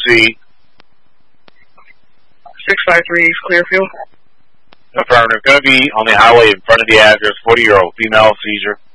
proceed. 653 East Clearfield. Affirmative. Going to be on the highway in front of the address. 40-year-old female seizure.